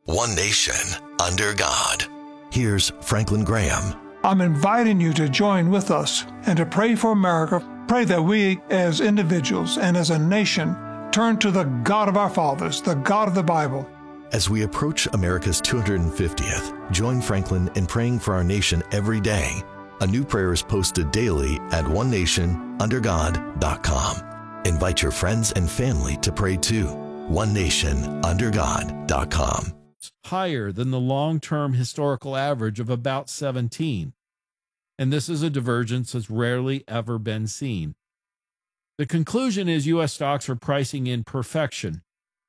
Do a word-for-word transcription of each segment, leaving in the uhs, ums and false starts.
One nation, under God. Here's Franklin Graham. I'm inviting you to join with us and to pray for America. Pray that we as individuals and as a nation turn to the God of our fathers, the God of the Bible. As we approach America's two hundred fiftieth, join Franklin in praying for our nation every day. A new prayer is posted daily at one nation under god dot com. Invite your friends and family to pray too. one nation under god dot com. Higher than the long-term historical average of about seventeen. And this is a divergence that's rarely ever been seen. The conclusion is U S stocks are pricing in perfection.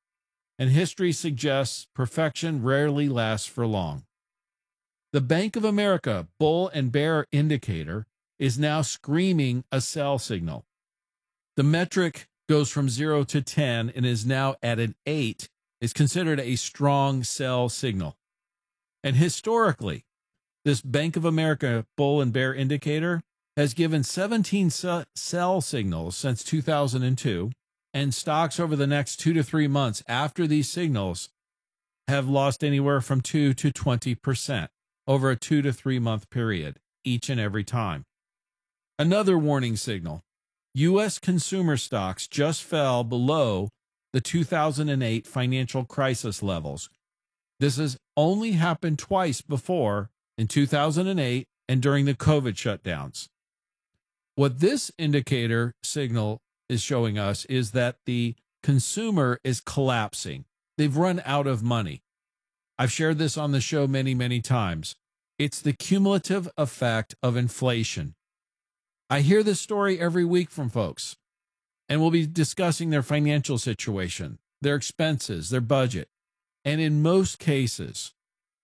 And history suggests perfection rarely lasts for long. The Bank of America bull and bear indicator is now screaming a sell signal. The metric goes from zero to ten and is now at an eight, is considered a strong sell signal. And historically, this Bank of America bull and bear indicator has given seventeen sell signals since two thousand two, and stocks over the next two to three months after these signals have lost anywhere from two to twenty percent over a two to three month period each and every time. Another warning signal. U S consumer stocks just fell below the two thousand eight financial crisis levels. This has only happened twice before, in two thousand eight and during the COVID shutdowns. What this indicator signal is showing us is that the consumer is collapsing. They've run out of money. I've shared this on the show many, many times. It's the cumulative effect of inflation. I hear this story every week from folks, and we'll be discussing their financial situation, their expenses, their budget. And in most cases,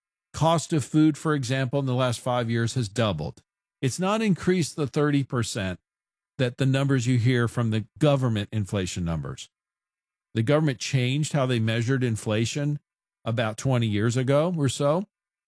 cost of food, for example, in the last five years has doubled. It's not increased the thirty percent that the numbers you hear from the government inflation numbers. The government changed how they measured inflation about twenty years ago or so.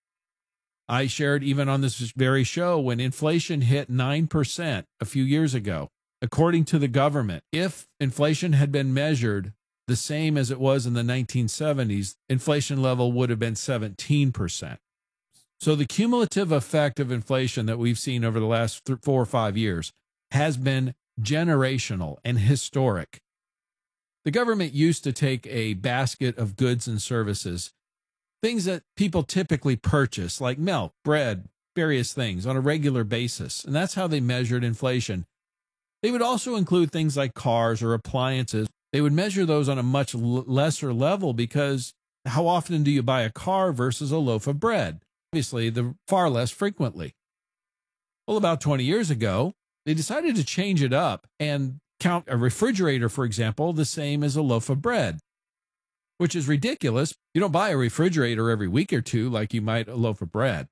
I shared even on this very show when inflation hit nine percent a few years ago. According to the government, if inflation had been measured the same as it was in the nineteen seventies, inflation level would have been seventeen percent. So the cumulative effect of inflation that we've seen over the last th- four or five years has been generational and historic. The government used to take a basket of goods and services, things that people typically purchase, like milk, bread, various things on a regular basis, and that's how they measured inflation. They would also include things like cars or appliances. They would measure those on a much l- lesser level because how often do you buy a car versus a loaf of bread? Obviously, the far less frequently. Well, about twenty years ago, they decided to change it up and count a refrigerator, for example, the same as a loaf of bread, which is ridiculous. You don't buy a refrigerator every week or two like you might a loaf of bread.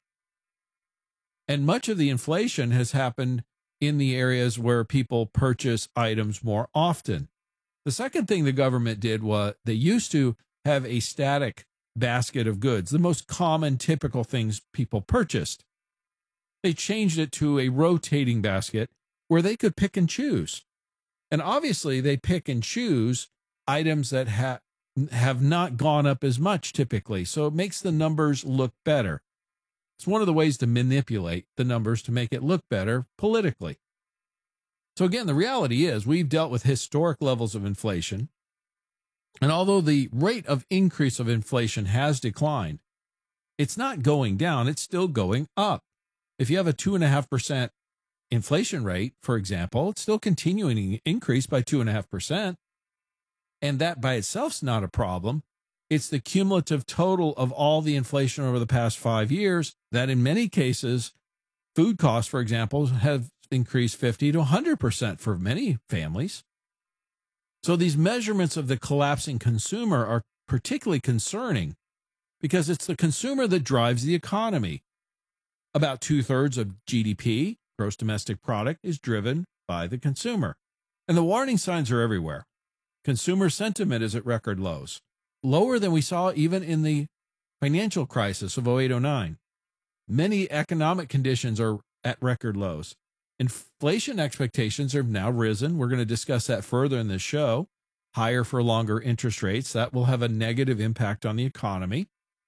And much of the inflation has happened in the areas where people purchase items more often. The second thing the government did was they used to have a static basket of goods, the most common, typical things people purchased. They changed it to a rotating basket where they could pick and choose. And obviously, they pick and choose items that ha- have not gone up as much typically, so it makes the numbers look better. It's one of the ways to manipulate the numbers to make it look better politically. So again, the reality is we've dealt with historic levels of inflation. And although the rate of increase of inflation has declined, it's not going down, it's still going up. If you have a two point five percent inflation rate, for example, it's still continuing to increase by two point five percent. And that by itself is not a problem. It's the cumulative total of all the inflation over the past five years that in many cases, food costs, for example, have increased fifty to one hundred percent for many families. So these measurements of the collapsing consumer are particularly concerning because it's the consumer that drives the economy. About two-thirds of G D P, gross domestic product, is driven by the consumer. And the warning signs are everywhere. Consumer sentiment is at record lows, lower than we saw even in the financial crisis of oh eight oh nine. Many economic conditions are at record lows. Inflation expectations have now risen. We're going to discuss that further in this show. Higher for longer interest rates, that will have a negative impact on the economy.